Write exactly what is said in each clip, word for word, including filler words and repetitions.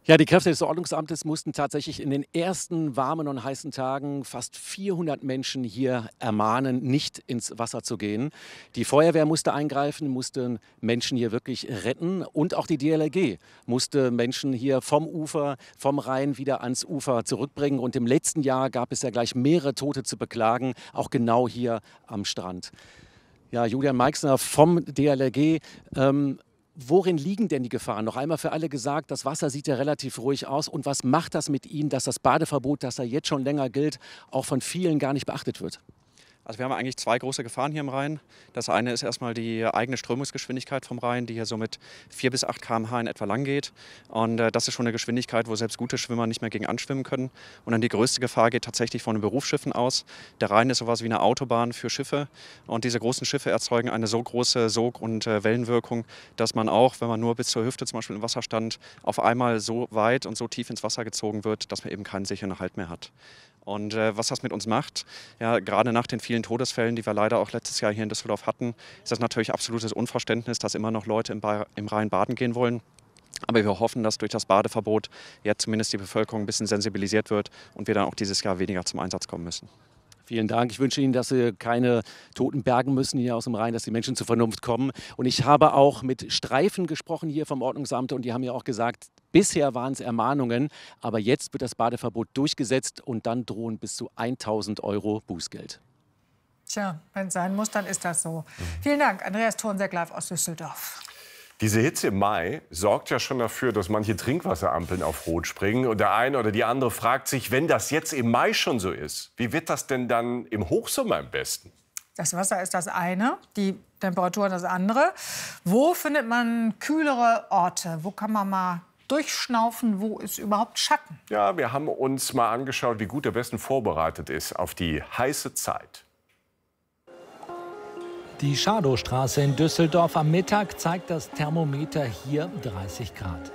Ja, die Kräfte des Ordnungsamtes mussten tatsächlich in den ersten warmen und heißen Tagen fast vierhundert Menschen hier ermahnen, nicht ins Wasser zu gehen. Die Feuerwehr musste eingreifen, musste Menschen hier wirklich retten und auch die D L R G musste Menschen hier vom Ufer, vom Rhein wieder ans Ufer zurückbringen. Und im letzten Jahr gab es ja gleich mehrere Tote zu beklagen, auch genau hier am Strand. Ja, Julian Meixner vom D L R G. Ähm, Worin liegen denn die Gefahren? Noch einmal für alle gesagt, das Wasser sieht ja relativ ruhig aus. Und was macht das mit Ihnen, dass das Badeverbot, das da jetzt schon länger gilt, auch von vielen gar nicht beachtet wird? Also wir haben eigentlich zwei große Gefahren hier im Rhein. Das eine ist erstmal die eigene Strömungsgeschwindigkeit vom Rhein, die hier so mit vier bis acht Kilometer pro Stunde in etwa lang geht. Und äh, das ist schon eine Geschwindigkeit, wo selbst gute Schwimmer nicht mehr gegen anschwimmen können. Und dann die größte Gefahr geht tatsächlich von den Berufsschiffen aus. Der Rhein ist sowas wie eine Autobahn für Schiffe. Und diese großen Schiffe erzeugen eine so große Sog- und äh, Wellenwirkung, dass man auch, wenn man nur bis zur Hüfte zum Beispiel im Wasser stand, auf einmal so weit und so tief ins Wasser gezogen wird, dass man eben keinen sicheren Halt mehr hat. Und äh, was das mit uns macht, ja, gerade nach den vielen Todesfällen, die wir leider auch letztes Jahr hier in Düsseldorf hatten, ist das natürlich absolutes Unverständnis, dass immer noch Leute im, ba im Rhein baden gehen wollen. Aber wir hoffen, dass durch das Badeverbot jetzt zumindest die Bevölkerung ein bisschen sensibilisiert wird und wir dann auch dieses Jahr weniger zum Einsatz kommen müssen. Vielen Dank. Ich wünsche Ihnen, dass Sie keine Toten bergen müssen hier aus dem Rhein, dass die Menschen zur Vernunft kommen. Und ich habe auch mit Streifen gesprochen hier vom Ordnungsamt und die haben mir auch gesagt, bisher waren es Ermahnungen, aber jetzt wird das Badeverbot durchgesetzt und dann drohen bis zu tausend Euro Bußgeld. Tja, wenn es sein muss, dann ist das so. Mhm. Vielen Dank, Andreas Thornseck live aus Düsseldorf. Diese Hitze im Mai sorgt ja schon dafür, dass manche Trinkwasserampeln auf Rot springen. Und der eine oder die andere fragt sich, wenn das jetzt im Mai schon so ist, wie wird das denn dann im Hochsommer am besten? Das Wasser ist das eine, die Temperatur das andere. Wo findet man kühlere Orte? Wo kann man mal durchschnaufen? Wo ist überhaupt Schatten? Ja, wir haben uns mal angeschaut, wie gut der Westen vorbereitet ist auf die heiße Zeit. Die Schadowstraße in Düsseldorf am Mittag zeigt das Thermometer hier dreißig Grad.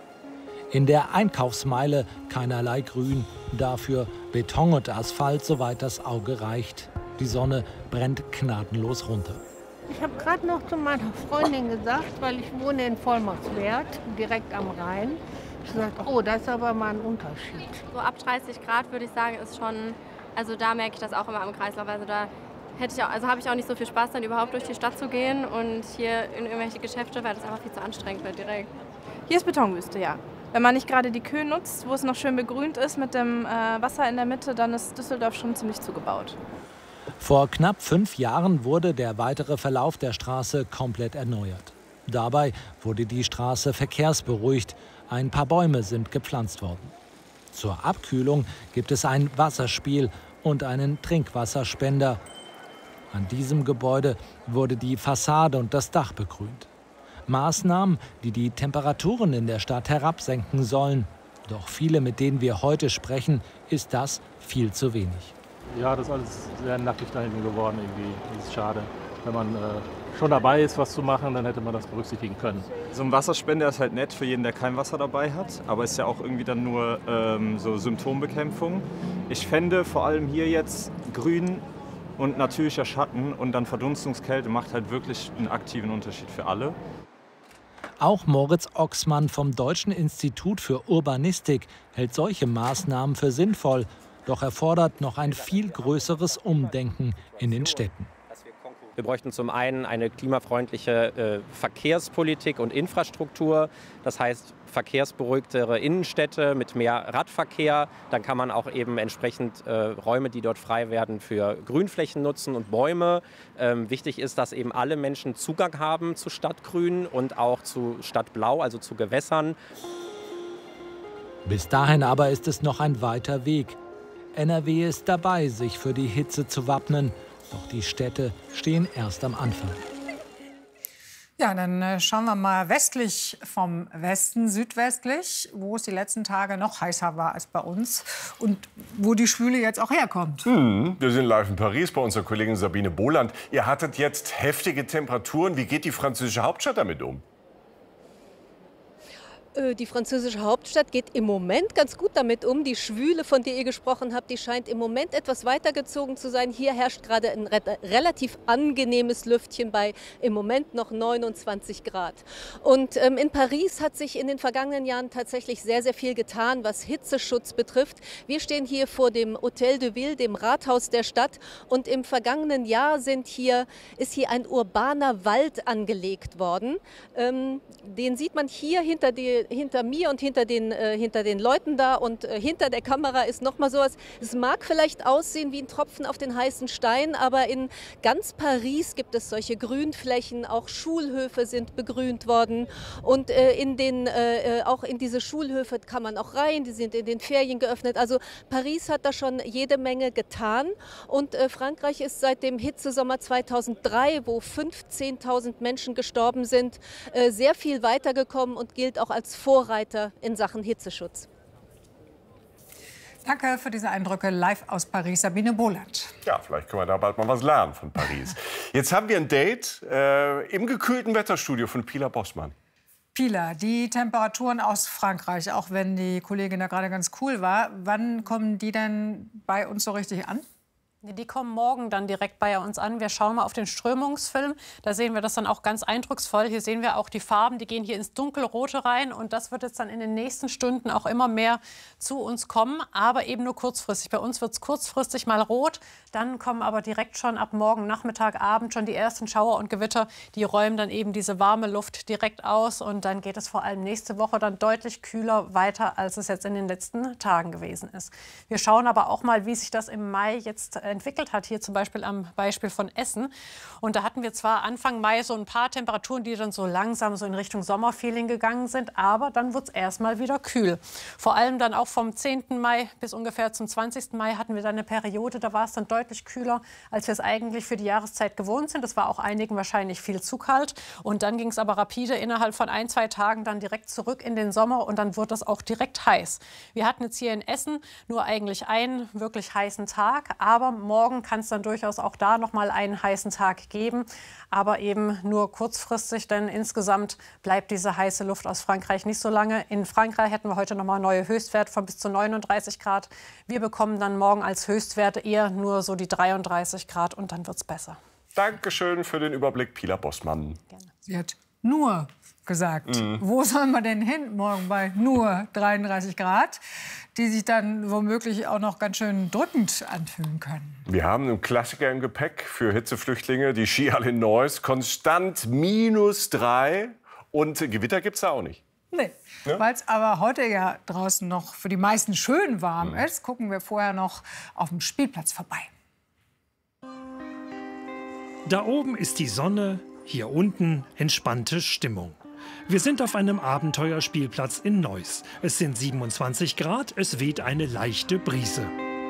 In der Einkaufsmeile keinerlei Grün, dafür Beton und Asphalt, soweit das Auge reicht. Die Sonne brennt gnadenlos runter. Ich habe gerade noch zu meiner Freundin gesagt, weil ich wohne in Vollmachtswerth, direkt am Rhein. Ich gesagt, oh, das ist aber mal ein Unterschied. So ab dreißig Grad würde ich sagen, ist schon, also da merke ich das auch immer am Kreislauf. Also da hätte ich auch, also habe ich auch nicht so viel Spaß, dann überhaupt durch die Stadt zu gehen und hier in irgendwelche Geschäfte, weil das einfach viel zu anstrengend wird direkt. Hier ist Betonwüste, ja. Wenn man nicht gerade die Kühe nutzt, wo es noch schön begrünt ist mit dem äh, Wasser in der Mitte, dann ist Düsseldorf schon ziemlich zugebaut. Vor knapp fünf Jahren wurde der weitere Verlauf der Straße komplett erneuert. Dabei wurde die Straße verkehrsberuhigt. Ein paar Bäume sind gepflanzt worden. Zur Abkühlung gibt es ein Wasserspiel und einen Trinkwasserspender. An diesem Gebäude wurde die Fassade und das Dach begrünt. Maßnahmen, die die Temperaturen in der Stadt herabsenken sollen. Doch viele, mit denen wir heute sprechen, ist das viel zu wenig. Ja, das ist alles sehr nackig da hinten geworden irgendwie. Das ist schade. Wenn man äh, schon dabei ist, was zu machen, dann hätte man das berücksichtigen können. So ein Wasserspender ist halt nett für jeden, der kein Wasser dabei hat. Aber ist ja auch irgendwie dann nur ähm, so Symptombekämpfung. Ich fände vor allem hier jetzt grün und natürlicher Schatten und dann Verdunstungskälte macht halt wirklich einen aktiven Unterschied für alle. Auch Moritz Oxmann vom Deutschen Institut für Urbanistik hält solche Maßnahmen für sinnvoll. Doch erfordert noch ein viel größeres Umdenken in den Städten. Wir bräuchten zum einen eine klimafreundliche äh, Verkehrspolitik und Infrastruktur. Das heißt, verkehrsberuhigtere Innenstädte mit mehr Radverkehr. Dann kann man auch eben entsprechend äh, Räume, die dort frei werden, für Grünflächen nutzen und Bäume. Ähm, wichtig ist, dass eben alle Menschen Zugang haben zu Stadtgrün und auch zu Stadtblau, also zu Gewässern. Bis dahin aber ist es noch ein weiter Weg. N R W ist dabei, sich für die Hitze zu wappnen. Doch die Städte stehen erst am Anfang. Ja, dann äh, schauen wir mal westlich vom Westen, südwestlich, wo es die letzten Tage noch heißer war als bei uns und wo die Schwüle jetzt auch herkommt. Hm, wir sind live in Paris bei unserer Kollegin Sabine Boland. Ihr hattet jetzt heftige Temperaturen. Wie geht die französische Hauptstadt damit um? Die französische Hauptstadt geht im Moment ganz gut damit um. Die Schwüle, von der ihr gesprochen habt, die scheint im Moment etwas weitergezogen zu sein. Hier herrscht gerade ein re relativ angenehmes Lüftchen bei im Moment noch neunundzwanzig Grad. Und ähm, in Paris hat sich in den vergangenen Jahren tatsächlich sehr, sehr viel getan, was Hitzeschutz betrifft. Wir stehen hier vor dem Hôtel de Ville, dem Rathaus der Stadt. Und im vergangenen Jahr sind hier, ist hier ein urbaner Wald angelegt worden. Ähm, den sieht man hier hinter die hinter mir und hinter den, äh, hinter den Leuten da und äh, hinter der Kamera ist noch mal sowas. Es mag vielleicht aussehen wie ein Tropfen auf den heißen Stein, aber in ganz Paris gibt es solche Grünflächen, auch Schulhöfe sind begrünt worden und äh, in den, äh, auch in diese Schulhöfe kann man auch rein, die sind in den Ferien geöffnet. Also Paris hat da schon jede Menge getan und äh, Frankreich ist seit dem Hitzesommer zweitausenddrei, wo fünfzehntausend Menschen gestorben sind, äh, sehr viel weitergekommen und gilt auch als Vorreiter in Sachen Hitzeschutz. Danke für diese Eindrücke live aus Paris, Sabine Boland. Ja, vielleicht können wir da bald mal was lernen von Paris. Jetzt haben wir ein Date äh, im gekühlten Wetterstudio von Pilar Bossmann. Pilar, die Temperaturen aus Frankreich, auch wenn die Kollegin da gerade ganz cool war, wann kommen die denn bei uns so richtig an? Die kommen morgen dann direkt bei uns an. Wir schauen mal auf den Strömungsfilm. Da sehen wir das dann auch ganz eindrucksvoll. Hier sehen wir auch die Farben, die gehen hier ins Dunkelrote rein. Und das wird jetzt dann in den nächsten Stunden auch immer mehr zu uns kommen. Aber eben nur kurzfristig. Bei uns wird es kurzfristig mal rot. Dann kommen aber direkt schon ab morgen Nachmittag, Abend schon die ersten Schauer und Gewitter. Die räumen dann eben diese warme Luft direkt aus. Und dann geht es vor allem nächste Woche dann deutlich kühler weiter, als es jetzt in den letzten Tagen gewesen ist. Wir schauen aber auch mal, wie sich das im Mai jetzt entwickelt hat, hier zum Beispiel am Beispiel von Essen. Und da hatten wir zwar Anfang Mai so ein paar Temperaturen, die dann so langsam so in Richtung Sommerfeeling gegangen sind, aber dann wird es erstmal wieder kühl. Vor allem dann auch vom zehnten Mai bis ungefähr zum zwanzigsten Mai hatten wir dann eine Periode, da war es dann deutlich kühler, als wir es eigentlich für die Jahreszeit gewohnt sind. Das war auch einigen wahrscheinlich viel zu kalt. Und dann ging es aber rapide innerhalb von ein, zwei Tagen dann direkt zurück in den Sommer und dann wurde es auch direkt heiß. Wir hatten jetzt hier in Essen nur eigentlich einen wirklich heißen Tag, aber morgen kann es dann durchaus auch da noch mal einen heißen Tag geben, aber eben nur kurzfristig, denn insgesamt bleibt diese heiße Luft aus Frankreich nicht so lange. In Frankreich hätten wir heute noch mal neue Höchstwerte von bis zu neununddreißig Grad. Wir bekommen dann morgen als Höchstwerte eher nur so die dreiunddreißig Grad und dann wird es besser. Dankeschön für den Überblick, Pilar Bossmann. Gerne. Sie hat nur gesagt, Mhm. wo sollen wir denn hin morgen bei nur dreiunddreißig Grad, die sich dann womöglich auch noch ganz schön drückend anfühlen können. Wir haben einen Klassiker im Gepäck für Hitzeflüchtlinge, die Skihalle in Neuss. Konstant minus drei und Gewitter gibt es da auch nicht. Nee, Ja? weil es aber heute ja draußen noch für die meisten schön warm ist, gucken wir vorher noch auf dem Spielplatz vorbei. Da oben ist die Sonne, hier unten entspannte Stimmung. Wir sind auf einem Abenteuerspielplatz in Neuss. Es sind siebenundzwanzig Grad, es weht eine leichte Brise.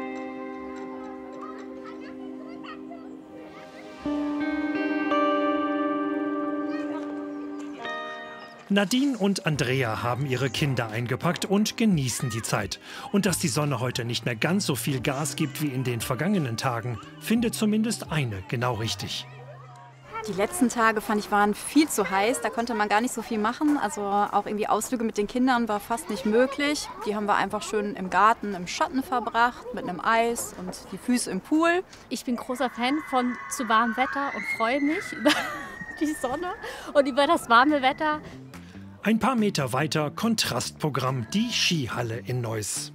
Nadine und Andrea haben ihre Kinder eingepackt und genießen die Zeit. Und dass die Sonne heute nicht mehr ganz so viel Gas gibt wie in den vergangenen Tagen, findet zumindest eine genau richtig. Die letzten Tage, fand ich, waren viel zu heiß. Da konnte man gar nicht so viel machen. Also auch irgendwie Ausflüge mit den Kindern war fast nicht möglich. Die haben wir einfach schön im Garten, im Schatten verbracht, mit einem Eis und die Füße im Pool. Ich bin großer Fan von zu warmem Wetter und freue mich über die Sonne und über das warme Wetter. Ein paar Meter weiter Kontrastprogramm, die Skihalle in Neuss.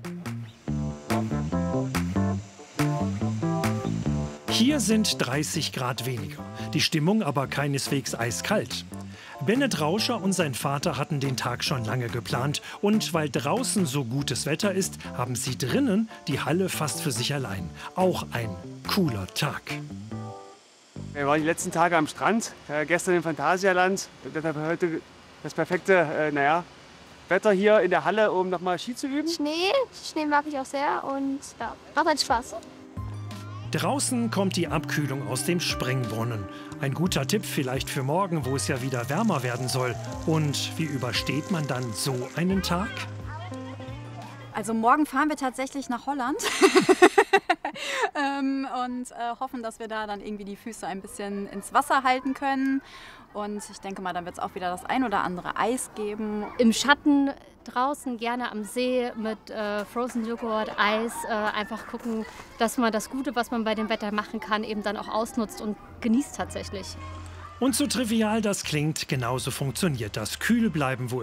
Hier sind dreißig Grad weniger, die Stimmung aber keineswegs eiskalt. Bennett Rauscher und sein Vater hatten den Tag schon lange geplant und weil draußen so gutes Wetter ist, haben sie drinnen die Halle fast für sich allein. Auch ein cooler Tag. Wir waren die letzten Tage am Strand, äh, gestern im Phantasialand. Heute das perfekte äh, naja, Wetter hier in der Halle, um noch mal Ski zu üben. Schnee, Schnee mag ich auch sehr und ja, macht halt Spaß. Draußen kommt die Abkühlung aus dem Springbrunnen. Ein guter Tipp vielleicht für morgen, wo es ja wieder wärmer werden soll. Und wie übersteht man dann so einen Tag? Also morgen fahren wir tatsächlich nach Holland. ähm, und äh, hoffen, dass wir da dann irgendwie die Füße ein bisschen ins Wasser halten können. Und ich denke mal, dann wird es auch wieder das ein oder andere Eis geben. Im Schatten draußen, gerne am See mit äh, Frozen Joghurt, Eis. Äh, einfach gucken, dass man das Gute, was man bei dem Wetter machen kann, eben dann auch ausnutzt und genießt tatsächlich. Und so trivial das klingt, genauso funktioniert das. Kühl bleiben, wo